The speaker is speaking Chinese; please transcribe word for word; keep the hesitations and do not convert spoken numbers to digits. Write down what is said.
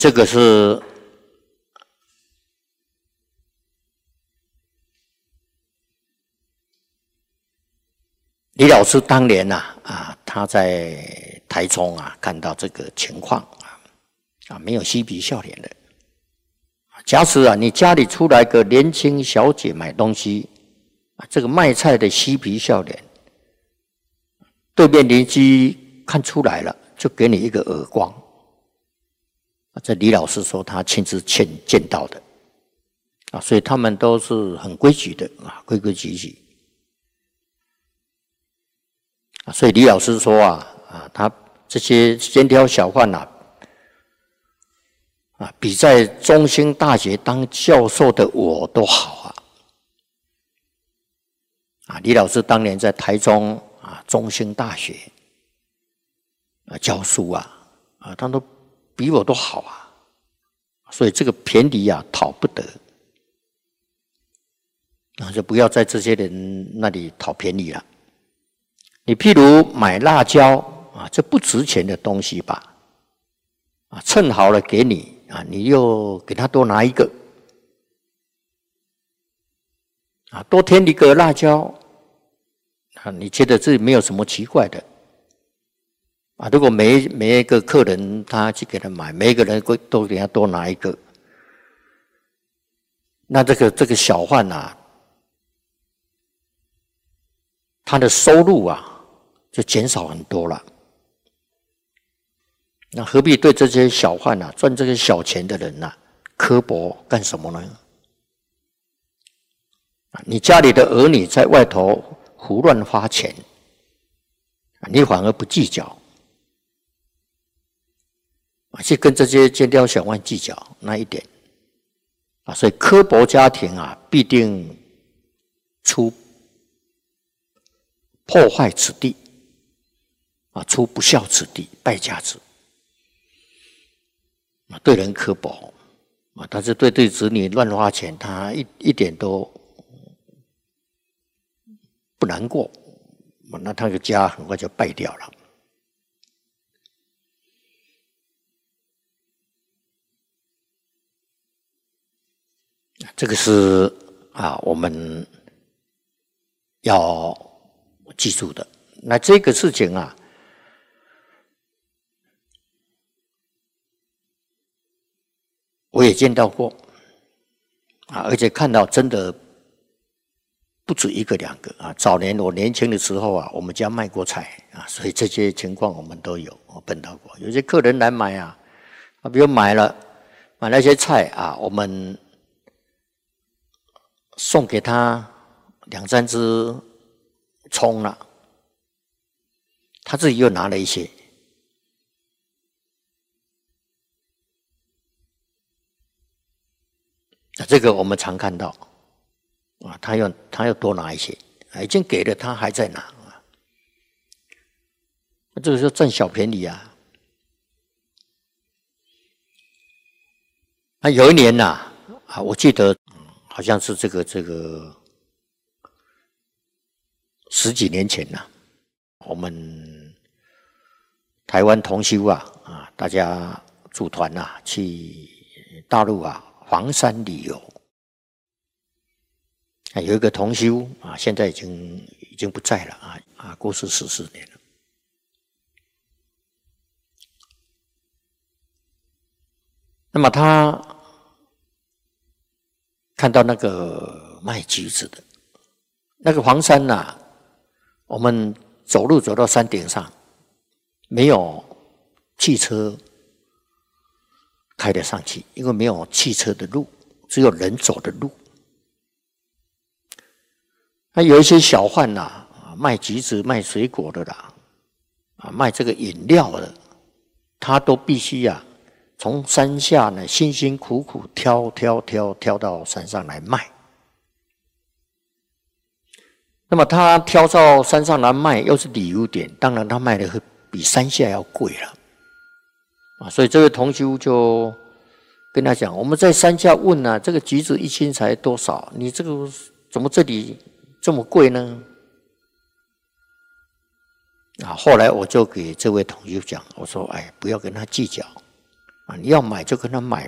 这个是李老师当年呐 啊, 啊，他在台中啊看到这个情况啊，啊没有嬉皮笑脸的。假使啊，你家里出来个年轻小姐买东西，啊，这个卖菜的嬉皮笑脸，对面邻居看出来了，就给你一个耳光。啊，这李老师说他亲自见见到的，啊，所以他们都是很规矩的啊，规规矩矩。啊，所以李老师说啊，啊，他这些肩挑小贩啊。啊，比在中兴大学当教授的我都好啊！啊，李老师当年在台中啊中兴大学啊教书啊，啊，他都比我都好啊，所以这个便宜啊讨不得，那就不要在这些人那里讨便宜了。你譬如买辣椒啊，这不值钱的东西吧？啊，称好了给你。啊，你又给他多拿一个，啊，多添一个辣椒，啊，你觉得这没有什么奇怪的，啊，如果每每一个客人他去给他买，每一个人都给他多拿一个，那这个这个小贩啊，他的收入啊就减少很多了。那何必对这些小贩啊，赚这些小钱的人啊，刻薄干什么呢？你家里的儿女在外头胡乱花钱，你反而不计较，去跟这些肩挑小贩计较那一点啊，所以刻薄家庭啊，必定出破坏子弟啊，出不孝子弟，败家子。对人刻薄啊，但是对对子女乱花钱，他一一点都不难过，那他的家很快就败掉了。这个是啊，我们要记住的。那这个事情啊，我也见到过啊，而且看到真的不止一个两个啊。早年我年轻的时候啊，我们家卖过菜啊，所以这些情况我们都有我碰到过。有些客人来买啊，啊，比如买了买那些菜啊，我们送给他两三只葱了，他自己又拿了一些。这个我们常看到啊，他要他要多拿一些，已经给了他还在拿啊，这个就占小便宜啊。啊，有一年呐 啊, 啊，我记得好像是这个这个十几年前呐、啊，我们台湾同修啊啊，大家组团啊去大陆啊。黄山旅游，啊，有一个同修啊，现在已经已经不在了啊啊，过世十四年了。那么他看到那个卖橘子的，那个黄山呐、啊，我们走路走到山顶上，没有汽车开得上去，因为没有汽车的路，只有人走的路。那有一些小贩呐、啊，卖橘子、卖水果的啦，啊，卖这个饮料的，他都必须啊，从山下呢辛辛苦苦挑挑挑挑到山上来卖。那么他挑到山上来卖，又是旅游点，当然他卖的会比山下要贵了。啊，所以这位同修就跟他讲，我们在山下问啊，这个橘子一斤才多少？你这个怎么这里这么贵呢？啊，后来我就给这位同修讲，我说，哎，不要跟他计较， 啊，你要买就跟他买